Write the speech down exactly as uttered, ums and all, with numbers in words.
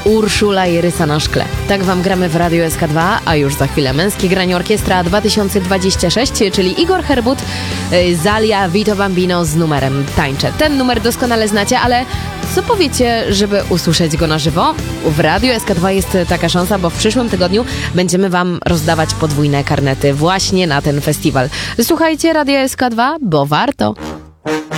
Urszula i Rysa na szkle. Tak wam gramy w Radiu S K dwa, a już za chwilę Męskie Granie Orkiestra dwa tysiące dwadzieścia sześć, czyli Igor Herbut, Zalia, Vito Bambino z numerem Tańczę. Ten numer doskonale znacie, ale co powiecie, żeby usłyszeć go na żywo? W Radiu S K dwa jest taka szansa, bo w przyszłym tygodniu będziemy wam rozdawać podwójne karnety właśnie na ten festiwal. Słuchajcie Radia S K dwa, bo warto.